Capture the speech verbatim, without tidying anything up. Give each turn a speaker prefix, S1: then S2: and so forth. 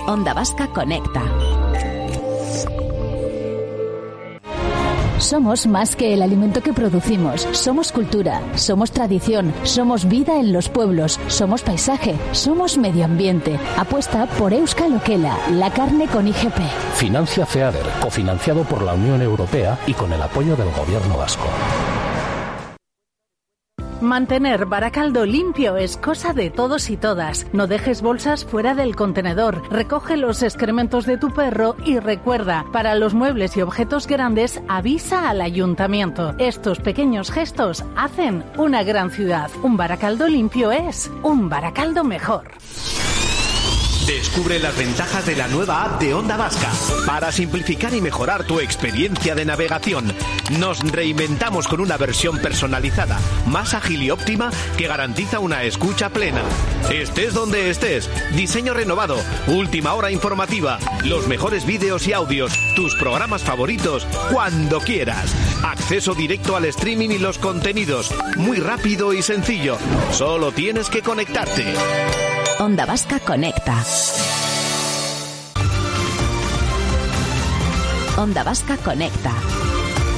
S1: Onda Vasca Conecta.
S2: Somos más que el alimento que producimos. Somos cultura, somos tradición, somos vida en los pueblos, somos paisaje, somos medio ambiente. Apuesta por Euskal Okela, la carne con I G P.
S3: Financia FEADER, cofinanciado por la Unión Europea y con el apoyo del Gobierno vasco.
S4: Mantener Baracaldo limpio es cosa de todos y todas. No dejes bolsas fuera del contenedor. Recoge los excrementos de tu perro y recuerda, para los muebles y objetos grandes, avisa al ayuntamiento. Estos pequeños gestos hacen una gran ciudad. Un Baracaldo limpio es un Baracaldo mejor.
S5: Descubre las ventajas de la nueva app de Onda Vasca para simplificar y mejorar tu experiencia de navegación. Nos reinventamos con una versión personalizada, más ágil y óptima que garantiza una escucha plena. Estés donde estés, diseño renovado, última hora informativa, los mejores vídeos y audios, tus programas favoritos, cuando quieras. Acceso directo al streaming y los contenidos, muy rápido y sencillo. Solo tienes que conectarte.
S1: Onda Vasca Conecta. Onda Vasca Conecta.